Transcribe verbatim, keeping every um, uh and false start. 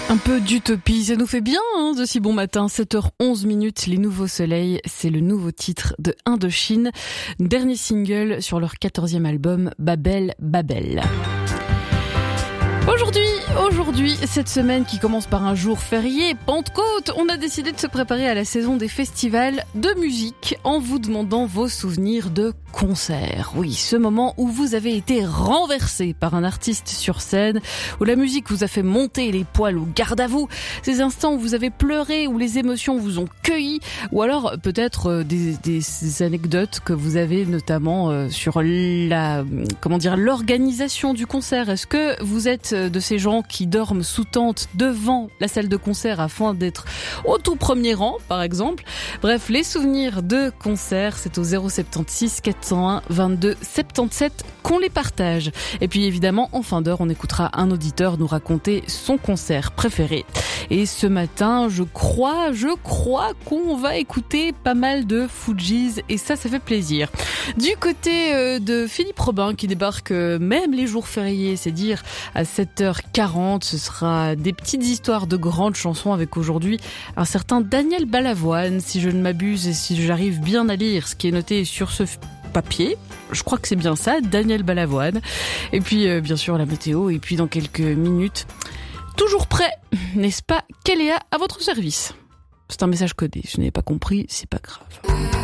Un peu d'utopie, ça nous fait bien hein, de si bon matin, sept heures onze minutes, Les Nouveaux Soleils, c'est le nouveau titre de Indochine, dernier single sur leur quatorzième album, Babel Babel. Aujourd'hui, aujourd'hui, cette semaine qui commence par un jour férié, Pentecôte, on a décidé de se préparer à la saison des festivals de musique en vous demandant vos souvenirs de concerts. Oui, ce moment où vous avez été renversé par un artiste sur scène, où la musique vous a fait monter les poils au garde à vous, ces instants où vous avez pleuré, où les émotions vous ont cueilli, ou alors peut-être des, des anecdotes que vous avez notamment sur la, comment dire, l'organisation du concert. Est-ce que vous êtes de ces gens qui dorment sous tente devant la salle de concert afin d'être au tout premier rang, par exemple? Bref, les souvenirs de concert, c'est au zéro soixante-seize quatre cent un vingt-deux soixante-dix-sept qu'on les partage. Et puis évidemment, en fin d'heure, on écoutera un auditeur nous raconter son concert préféré. Et ce matin, je crois, je crois qu'on va écouter pas mal de Fujis et ça, ça fait plaisir. Du côté de Philippe Robin qui débarque même les jours fériés, c'est dire à sept heures quarante, ce sera des petites histoires de grandes chansons avec aujourd'hui un certain Daniel Balavoine, si je ne m'abuse et si j'arrive bien à lire ce qui est noté sur ce papier. Je crois que c'est bien ça, Daniel Balavoine. Et puis euh, bien sûr la météo et puis dans quelques minutes, toujours prêt, n'est-ce pas, Kéléa à votre service. C'est un message codé, je n'avais pas compris, c'est pas grave.